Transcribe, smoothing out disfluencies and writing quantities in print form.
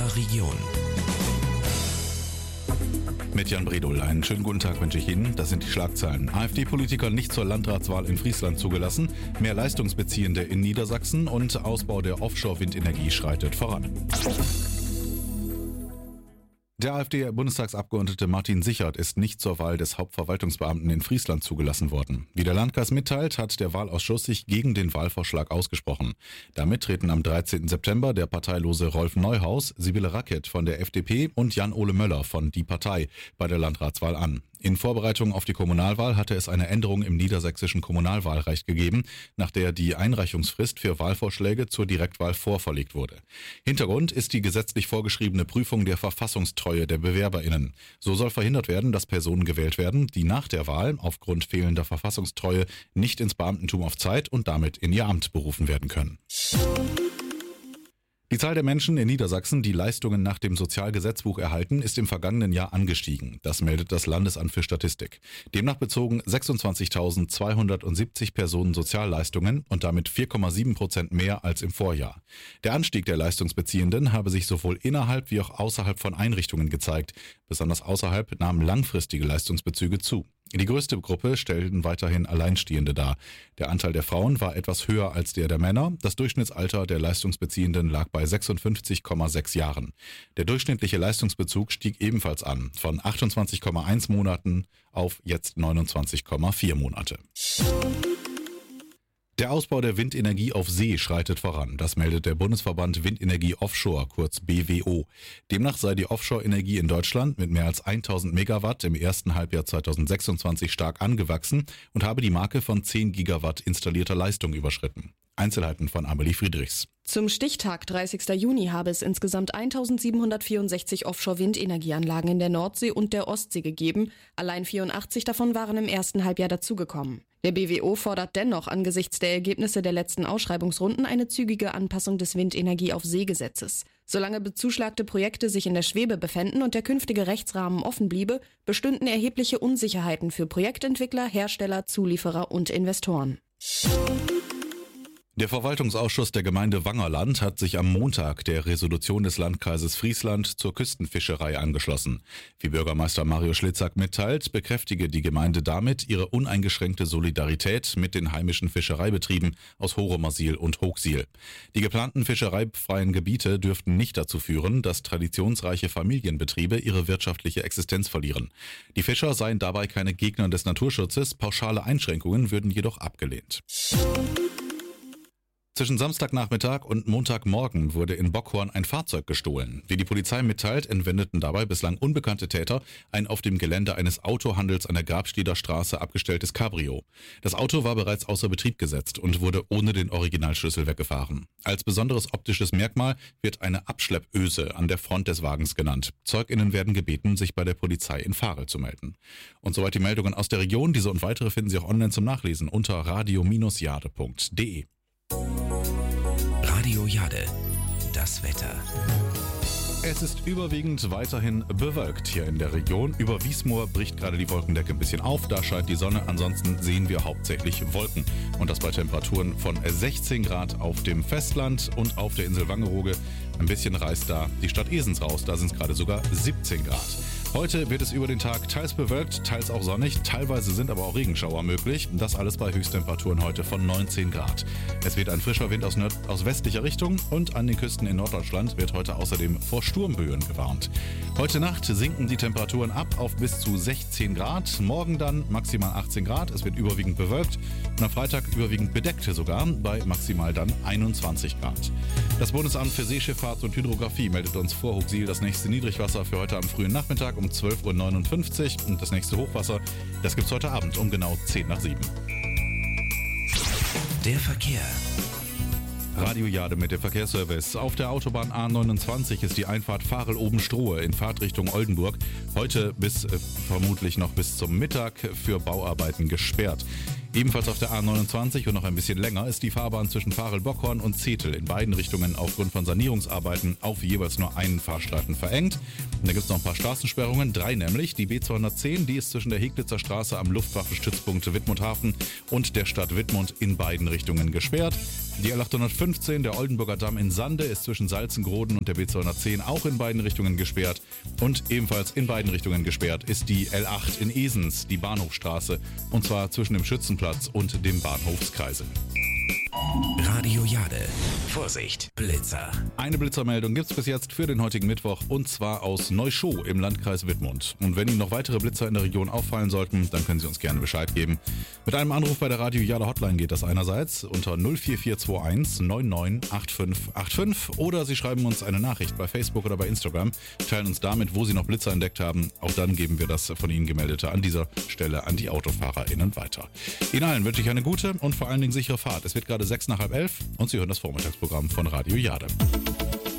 unserer Region. Mit Jan Bredol. Einen schönen guten Tag wünsche ich Ihnen. Das sind die Schlagzeilen. AfD-Politiker nicht zur Landratswahl in Friesland zugelassen, mehr Leistungsbeziehende in Niedersachsen und Ausbau der Offshore-Windenergie schreitet voran. Der AfD-Bundestagsabgeordnete Martin Sichert ist nicht zur Wahl des Hauptverwaltungsbeamten in Friesland zugelassen worden. Wie der Landkreis mitteilt, hat der Wahlausschuss sich gegen den Wahlvorschlag ausgesprochen. Damit treten am 13. September der parteilose Rolf Neuhaus, Sibylle Rackett von der FDP und Jan-Ole Möller von Die Partei bei der Landratswahl an. In Vorbereitung auf die Kommunalwahl hatte es eine Änderung im niedersächsischen Kommunalwahlrecht gegeben, nach der die Einreichungsfrist für Wahlvorschläge zur Direktwahl vorverlegt wurde. Hintergrund ist die gesetzlich vorgeschriebene Prüfung der Verfassungstreue der BewerberInnen. So soll verhindert werden, dass Personen gewählt werden, die nach der Wahl aufgrund fehlender Verfassungstreue nicht ins Beamtentum auf Zeit und damit in ihr Amt berufen werden können. Die Zahl der Menschen in Niedersachsen, die Leistungen nach dem Sozialgesetzbuch erhalten, ist im vergangenen Jahr angestiegen. Das meldet das Landesamt für Statistik. Demnach bezogen 26.270 Personen Sozialleistungen und damit 4,7% mehr als im Vorjahr. Der Anstieg der Leistungsbeziehenden habe sich sowohl innerhalb wie auch außerhalb von Einrichtungen gezeigt. Besonders außerhalb nahmen langfristige Leistungsbezüge zu. Die größte Gruppe stellten weiterhin Alleinstehende dar. Der Anteil der Frauen war etwas höher als der Männer. Das Durchschnittsalter der Leistungsbeziehenden lag bei 56,6 Jahren. Der durchschnittliche Leistungsbezug stieg ebenfalls an, von 28,1 Monaten auf jetzt 29,4 Monate. Der Ausbau der Windenergie auf See schreitet voran. Das meldet der Bundesverband Windenergie Offshore, kurz BWO. Demnach sei die Offshore-Energie in Deutschland mit mehr als 1000 Megawatt im ersten Halbjahr 2026 stark angewachsen und habe die Marke von 10 Gigawatt installierter Leistung überschritten. Einzelheiten von Amelie Friedrichs. Zum Stichtag 30. Juni habe es insgesamt 1764 Offshore-Windenergieanlagen in der Nordsee und der Ostsee gegeben. Allein 84 davon waren im ersten Halbjahr dazugekommen. Der BWO fordert dennoch angesichts der Ergebnisse der letzten Ausschreibungsrunden eine zügige Anpassung des Windenergie-auf-See-Gesetzes. Solange bezuschlagte Projekte sich in der Schwebe befänden und der künftige Rechtsrahmen offen bliebe, bestünden erhebliche Unsicherheiten für Projektentwickler, Hersteller, Zulieferer und Investoren. Der Verwaltungsausschuss der Gemeinde Wangerland hat sich am Montag der Resolution des Landkreises Friesland zur Küstenfischerei angeschlossen. Wie Bürgermeister Mario Schlitzak mitteilt, bekräftige die Gemeinde damit ihre uneingeschränkte Solidarität mit den heimischen Fischereibetrieben aus Horumersiel und Hochsiel. Die geplanten fischereifreien Gebiete dürften nicht dazu führen, dass traditionsreiche Familienbetriebe ihre wirtschaftliche Existenz verlieren. Die Fischer seien dabei keine Gegner des Naturschutzes, pauschale Einschränkungen würden jedoch abgelehnt. Zwischen Samstagnachmittag und Montagmorgen wurde in Bockhorn ein Fahrzeug gestohlen. Wie die Polizei mitteilt, entwendeten dabei bislang unbekannte Täter ein auf dem Gelände eines Autohandels an der Grabstieder Straße abgestelltes Cabrio. Das Auto war bereits außer Betrieb gesetzt und wurde ohne den Originalschlüssel weggefahren. Als besonderes optisches Merkmal wird eine Abschleppöse an der Front des Wagens genannt. ZeugInnen werden gebeten, sich bei der Polizei in Varel zu melden. Und soweit die Meldungen aus der Region. Diese und weitere finden Sie auch online zum Nachlesen unter radio-jade.de. Radio Jade, das Wetter. Es ist überwiegend weiterhin bewölkt hier in der Region. Über Wiesmoor bricht gerade die Wolkendecke ein bisschen auf, da scheint die Sonne. Ansonsten sehen wir hauptsächlich Wolken. Und das bei Temperaturen von 16 Grad auf dem Festland und auf der Insel Wangerooge. Ein bisschen reißt da die Stadt Esens raus, da sind es gerade sogar 17 Grad. Heute wird es über den Tag teils bewölkt, teils auch sonnig, teilweise sind aber auch Regenschauer möglich. Das alles bei Höchsttemperaturen heute von 19 Grad. Es weht ein frischer Wind aus westlicher Richtung und an den Küsten in Norddeutschland wird heute außerdem vor Sturmböen gewarnt. Heute Nacht sinken die Temperaturen ab auf bis zu 16 Grad, morgen dann maximal 18 Grad, es wird überwiegend bewölkt und am Freitag überwiegend bedeckt sogar, bei maximal dann 21 Grad. Das Bundesamt für Seeschifffahrt und Hydrographie meldet uns vor Hochsiel das nächste Niedrigwasser für heute am frühen Nachmittag um 12.59 Uhr und das nächste Hochwasser, das gibt's heute Abend um genau 10 nach 7. Der Verkehr. Radio Jade mit dem Verkehrsservice. Auf der Autobahn A29 ist die Einfahrt Varel-Oben-Strohe in Fahrtrichtung Oldenburg heute vermutlich noch bis zum Mittag für Bauarbeiten gesperrt. Ebenfalls auf der A29 und noch ein bisschen länger ist die Fahrbahn zwischen Varel-Bockhorn und Zetel in beiden Richtungen aufgrund von Sanierungsarbeiten auf jeweils nur einen Fahrstreifen verengt. Und da gibt es noch ein paar Straßensperrungen, 3 nämlich. Die B210, die ist zwischen der Heglitzer Straße am Luftwaffenstützpunkt Wittmundhafen und der Stadt Wittmund in beiden Richtungen gesperrt. Die L815, der Oldenburger Damm in Sande, ist zwischen Salzengroden und der B210 auch in beiden Richtungen gesperrt. Und ebenfalls in beiden Richtungen gesperrt ist die L8 in Esens, die Bahnhofstraße, und zwar zwischen dem Schützenplatz und dem Bahnhofskreisel. Radio Jade. Vorsicht, Blitzer. Eine Blitzermeldung gibt es bis jetzt für den heutigen Mittwoch, und zwar aus Neuschow im Landkreis Wittmund. Und wenn Ihnen noch weitere Blitzer in der Region auffallen sollten, dann können Sie uns gerne Bescheid geben. Mit einem Anruf bei der Radio Jade Hotline geht das einerseits unter 04421 998585 oder Sie schreiben uns eine Nachricht bei Facebook oder bei Instagram, teilen uns damit, wo Sie noch Blitzer entdeckt haben. Auch dann geben wir das von Ihnen Gemeldete an dieser Stelle an die AutofahrerInnen weiter. Ihnen allen wünsche ich eine gute und vor allen Dingen sichere Fahrt. Es wird gerade 11:06 und Sie hören das Vormittagsprogramm von Radio Jade.